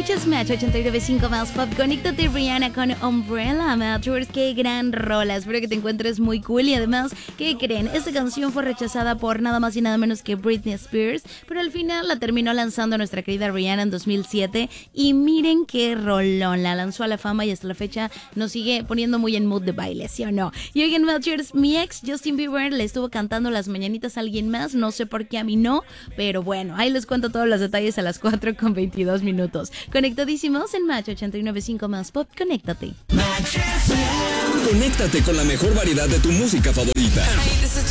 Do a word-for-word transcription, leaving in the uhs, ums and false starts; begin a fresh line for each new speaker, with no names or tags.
Escuchas Match ochenta y nueve punto cinco más Pop. Conéctate, Rihanna con Umbrella, Matchers. Qué gran rola. Espero que te encuentres muy cool. Y además, ¿qué creen? Esta canción fue rechazada por nada más y nada menos que Britney Spears, pero al final la terminó lanzando nuestra querida Rihanna en dos mil siete. Y miren qué rolón. La lanzó a la fama y hasta la fecha nos sigue poniendo muy en mood de baile, ¿sí o no? Y oigan, Matchers, mi ex Justin Bieber le estuvo cantando las mañanitas a alguien más. No sé por qué a mí no, pero bueno, ahí les cuento todos los detalles a las cuatro con veintidós minutos. Conectadísimos en Match ochenta y nueve punto cinco más Pop. Conéctate.
Conéctate con la mejor variedad de tu música favorita.